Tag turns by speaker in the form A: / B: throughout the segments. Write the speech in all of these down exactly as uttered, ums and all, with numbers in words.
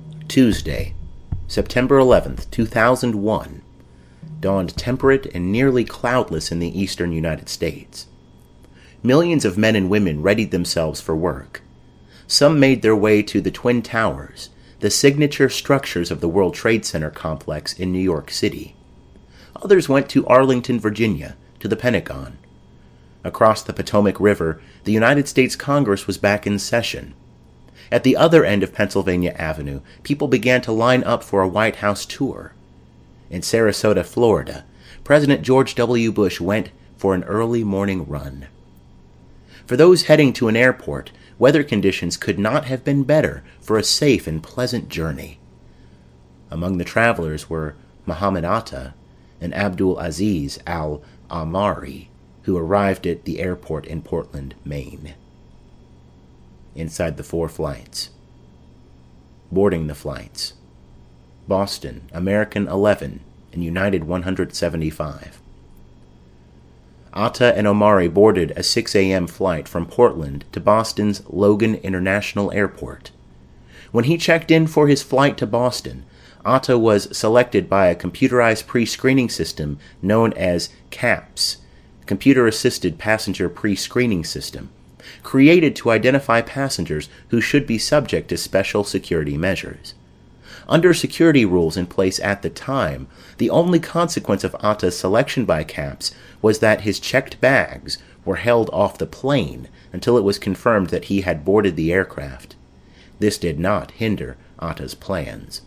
A: Tuesday, September eleventh, two thousand one, dawned temperate and nearly cloudless in the eastern United States. Millions of men and women readied themselves for work. Some made their way to the Twin Towers, the signature structures of the World Trade Center complex in New York City. Others went to Arlington, Virginia, to the Pentagon. Across the Potomac River, the United States Congress was back in session. At the other end of Pennsylvania Avenue, people began to line up for a White House tour. In Sarasota, Florida, President George W. Bush went for an early morning run. For those heading to an airport, weather conditions could not have been better for a safe and pleasant journey. Among the travelers were Muhammad Atta and Abdul Aziz Al-Amari, who arrived at the airport in Portland, Maine. Inside the four flights. Boarding the flights. Boston, American eleven, and United one hundred seventy-five. Atta and Omari boarded a six a.m. flight from Portland to Boston's Logan International Airport. When he checked in for his flight to Boston, Atta was selected by a computerized pre-screening system known as CAPS, Computer-Assisted Passenger Pre-Screening System, created to identify passengers who should be subject to special security measures. Under security rules in place at the time, the only consequence of Atta's selection by CAPS was that his checked bags were held off the plane until it was confirmed that he had boarded the aircraft. This did not hinder Atta's plans.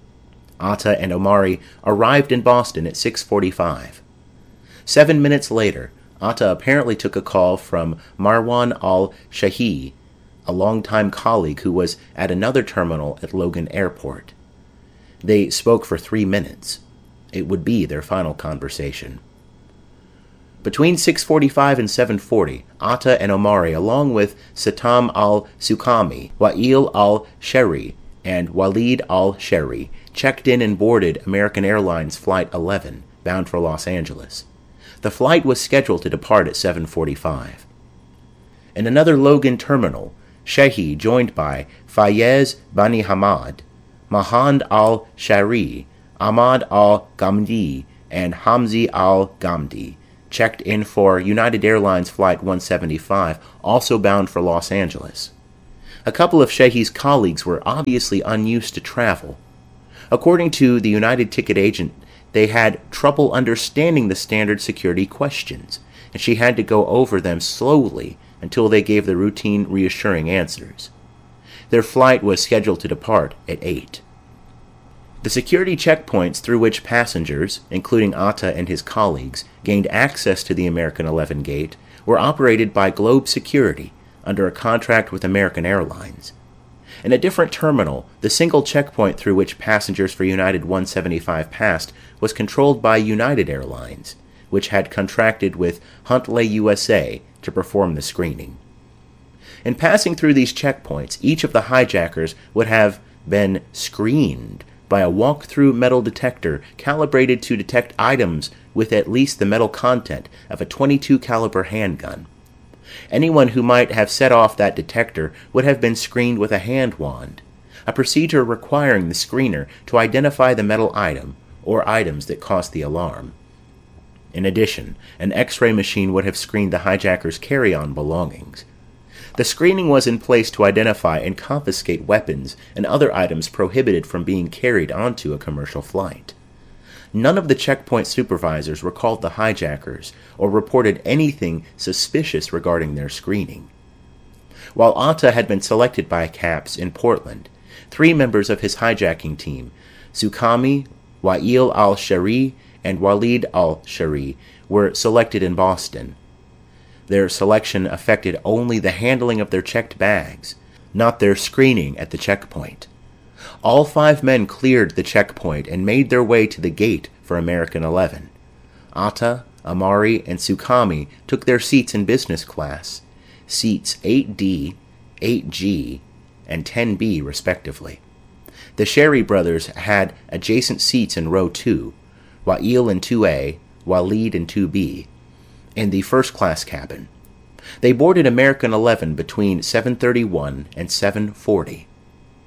A: Atta and Omari arrived in Boston at six forty-five. Seven minutes later, Atta apparently took a call from Marwan al-Shahi, a longtime colleague who was at another terminal at Logan Airport. They spoke for three minutes. It would be their final conversation. Between six forty-five and seven forty, Atta and Omari, along with Satam al-Sukami, Wa'il al-Sheri, and Walid al-Sheri, checked in and boarded American Airlines Flight eleven, bound for Los Angeles. The flight was scheduled to depart at seven forty-five. In another Logan terminal, Shehi, joined by Fayez Bani Hamad, Mahand al-Shari, Ahmad al-Ghamdi, and Hamzi al-Ghamdi, checked in for United Airlines Flight one seventy-five, also bound for Los Angeles. A couple of Shehi's colleagues were obviously unused to travel. According to the United ticket agent, they had trouble understanding the standard security questions, and she had to go over them slowly until they gave the routine, reassuring answers. Their flight was scheduled to depart at eight. The security checkpoints through which passengers, including Atta and his colleagues, gained access to the American eleven gate were operated by Globe Security under a contract with American Airlines. In a different terminal, the single checkpoint through which passengers for United one seventy-five passed was controlled by United Airlines, which had contracted with Huntley U S A to perform the screening. In passing through these checkpoints, each of the hijackers would have been screened by a walk-through metal detector calibrated to detect items with at least the metal content of a twenty-two caliber handgun. Anyone who might have set off that detector would have been screened with a hand wand, a procedure requiring the screener to identify the metal item or items that caused the alarm. In addition, an X-ray machine would have screened the hijackers' carry-on belongings. The screening was in place to identify and confiscate weapons and other items prohibited from being carried onto a commercial flight. None of the checkpoint supervisors recalled the hijackers or reported anything suspicious regarding their screening. While Atta had been selected by CAPS in Portland, three members of his hijacking team, Sukami, Wa'il al-Shari, and Walid al-Shari, were selected in Boston. Their selection affected only the handling of their checked bags, not their screening at the checkpoint. All five men cleared the checkpoint and made their way to the gate for American eleven. Atta, Amari, and Sukami took their seats in business class, seats eight D, eight G, and ten B respectively. The Sherry brothers had adjacent seats in row two, Wa'il in two A, Walid in two B, in the first-class cabin. They boarded American eleven between seven thirty-one and seven forty.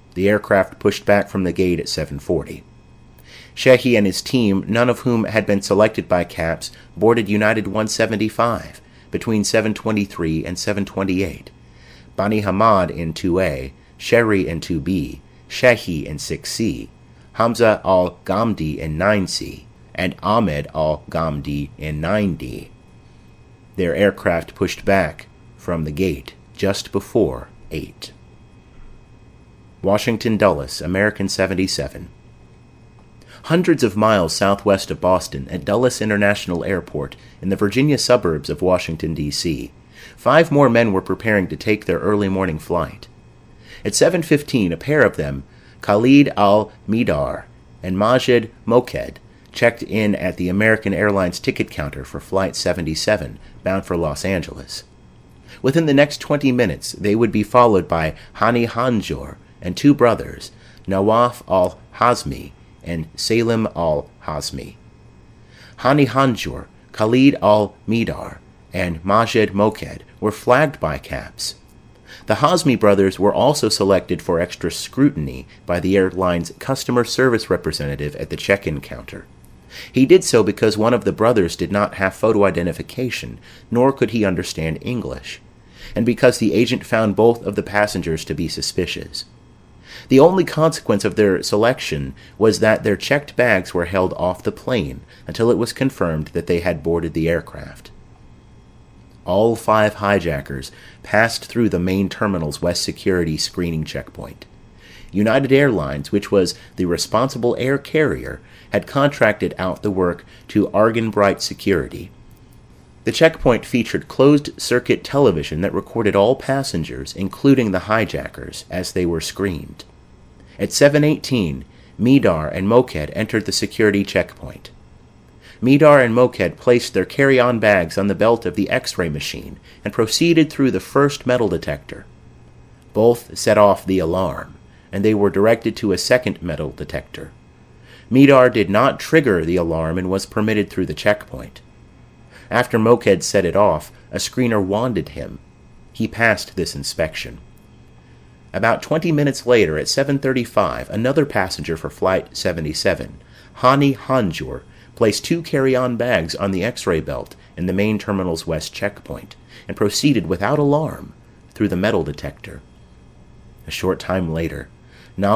A: The aircraft pushed back from the gate at seven forty. Shehi and his team, none of whom had been selected by CAPS, boarded United one seventy-five between seven twenty-three and seven twenty-eight. Bani Hamad in two A, Sherry in two B, Shehi in six C, Hamza al-Ghamdi in nine C, and Ahmed al-Ghamdi in nine D. Their aircraft pushed back from the gate just before eight. Washington Dulles, American seventy-seven. Hundreds of miles southwest of Boston, at Dulles International Airport in the Virginia suburbs of Washington, D C, five more men were preparing to take their early morning flight. At seven fifteen, a pair of them, Khalid al-Midar and Majid Moked, checked in at the American Airlines ticket counter for Flight seventy-seven, bound for Los Angeles. Within the next twenty minutes, they would be followed by Hani Hanjour and two brothers, Nawaf al-Hazmi and Salim al-Hazmi. Hani Hanjour, Khalid al-Midar, and Majid Moked were flagged by CAPS. The Hazmi brothers were also selected for extra scrutiny by the airline's customer service representative at the check-in counter. He did so because one of the brothers did not have photo identification, nor could he understand English, and because the agent found both of the passengers to be suspicious. The only consequence of their selection was that their checked bags were held off the plane until it was confirmed that they had boarded the aircraft. All five hijackers passed through the main terminal's West Security screening checkpoint. United Airlines, which was the responsible air carrier, had contracted out the work to Argenbright Security. The checkpoint featured closed-circuit television that recorded all passengers, including the hijackers, as they were screened. At seven eighteen, Midar and Moked entered the security checkpoint. Midar and Moked placed their carry-on bags on the belt of the X-ray machine and proceeded through the first metal detector. Both set off the alarm, and they were directed to a second metal detector. Midar did not trigger the alarm and was permitted through the checkpoint. After Moked set it off, a screener wanded him. He passed this inspection. About twenty minutes later, at seven thirty-five, another passenger for Flight seventy-seven, Hani Hanjour, placed two carry-on bags on the X-ray belt in the main terminal's west checkpoint and proceeded without alarm through the metal detector. A short time later,